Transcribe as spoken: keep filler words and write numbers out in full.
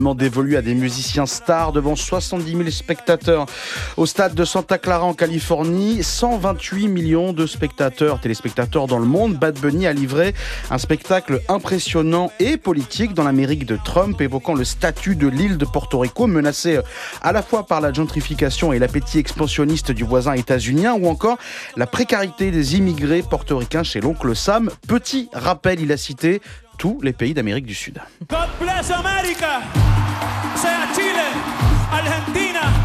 Dévolu à des musiciens stars devant soixante-dix mille spectateurs au stade de Santa Clara en Californie. cent vingt-huit millions de spectateurs, téléspectateurs dans le monde. Bad Bunny a livré un spectacle impressionnant et politique dans l'Amérique de Trump, évoquant le statut de l'île de Porto Rico, menacée à la fois par la gentrification et l'appétit expansionniste du voisin états-unien, ou encore la précarité des immigrés portoricains chez l'oncle Sam. Petit rappel, il a cité tous les pays d'Amérique du Sud. God bless America! Sea Chile, Argentina,